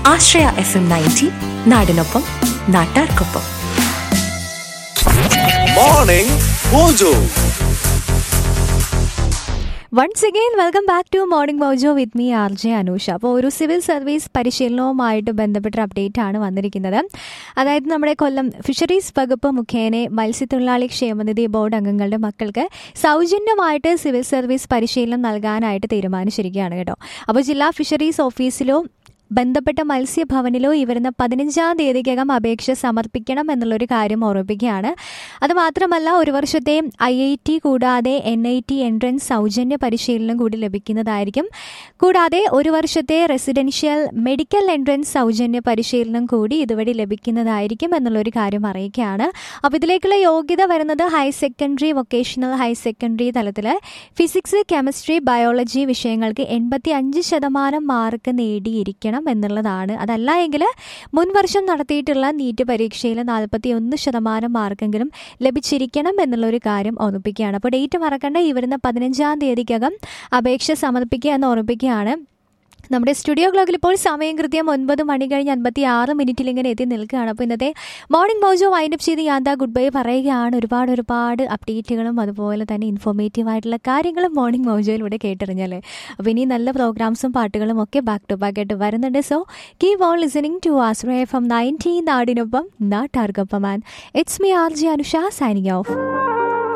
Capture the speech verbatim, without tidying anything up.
ആശ്രയ F M ninety, നാടിനൊപ്പം നാട്ടാർക്കൊപ്പം. Morning mojo. Once again welcome back to morning mojo with me R J Anusha. അപ്പോൾ ഒരു civil service പരിശീലനവുമായിട്ട് ബന്ധപ്പെട്ട update ആണ് വന്നിരിക്കുന്നത്. അതായത് നമ്മുടെ കൊല്ലം ഫിഷറീസ് വകുപ്പ് മുഖേന മത്സ്യത്തൊഴിലാളി ക്ഷേമനിധി ബോർഡ് അംഗങ്ങളുടെ മക്കൾക്ക് സൗജന്യമായിട്ട് സിവിൽ സർവീസ് പരിശീലനം നൽകാനായിട്ട് തീരുമാനിച്ചിരിക്കുകയാണ് കേട്ടോ. അപ്പോൾ ജില്ലാ ഫിഷറീസ് ഓഫീസിലോ ബന്ധപ്പെട്ട മത്സ്യഭവനിലോ ഈ വരുന്ന പതിനഞ്ചാം തീയതിക്കകം അപേക്ഷ സമർപ്പിക്കണം എന്നുള്ളൊരു കാര്യം ഓർമ്മിപ്പിക്കുകയാണ്. അതുമാത്രമല്ല, ഒരു വർഷത്തെ ഐ ഐ ടി കൂടാതെ എൻ ഐ ടി എൻട്രൻസ് സൗജന്യ പരിശീലനം കൂടി ലഭിക്കുന്നതായിരിക്കും. കൂടാതെ ഒരു വർഷത്തെ റെസിഡൻഷ്യൽ മെഡിക്കൽ എൻട്രൻസ് സൗജന്യ പരിശീലനം കൂടി ഇതുവഴി ലഭിക്കുന്നതായിരിക്കും എന്നുള്ളൊരു കാര്യം അറിയിക്കുകയാണ്. അപ്പോൾ ഇതിലേക്കുള്ള യോഗ്യത വരുന്നത് higher secondary, vocational higher secondary തലത്തിൽ ഫിസിക്സ്, കെമിസ്ട്രി, ബയോളജി വിഷയങ്ങൾക്ക് എൺപത്തി അഞ്ച് ശതമാനം മാർക്ക് നേടിയിരിക്കണം എന്നുള്ളതാണ്. അതല്ല എങ്കിൽ മുൻവർഷം നടത്തിയിട്ടുള്ള നീറ്റ് പരീക്ഷയിൽ നാൽപ്പത്തി ഒന്ന് ശതമാനം മാർക്കെങ്കിലും ലഭിച്ചിരിക്കണം എന്നുള്ളൊരു കാര്യം ഓർമ്മിപ്പിക്കുകയാണ്. അപ്പോൾ ഡേറ്റ് മറക്കണ്ട, ഈ വരുന്ന പതിനഞ്ചാം തീയതിക്കകം അപേക്ഷ സമർപ്പിക്കുക എന്ന് ഓർമ്മിപ്പിക്കുകയാണ്. നമ്മുടെ സ്റ്റുഡിയോ ക്ലോക്കിൽ ഇപ്പോൾ സമയം കൃത്യം ഒൻപത് മണി കഴിഞ്ഞ് അൻപത്തി ആറ് മിനിറ്റിൽ ഇങ്ങനെ എത്തി നിൽക്കുകയാണ്. അപ്പോൾ ഇന്നത്തെ മോർണിംഗ് മോജോ വൈൻഡപ്പ് ചെയ്ത് യാന്താ ഗുഡ് ബൈ പറയുകയാണ്. ഒരുപാട് ഒരുപാട് അപ്ഡേറ്റുകളും അതുപോലെ തന്നെ ഇൻഫോർമേറ്റീവ് ആയിട്ടുള്ള കാര്യങ്ങളും മോർണിംഗ് മോജോയിലൂടെ കേട്ടറിഞ്ഞല്ലേ. അപ്പോൾ ഇനി നല്ല പ്രോഗ്രാംസും പാട്ടുകളും ഒക്കെ ബാക്ക് ടു ബാക്ക് ആയിട്ട് വരുന്നുണ്ട്. So keep on listening to Ashraya F M ninety, നാടിനൊപ്പം നാട്ടാർക്കൊപ്പം. And it's me R J Anusha signing off.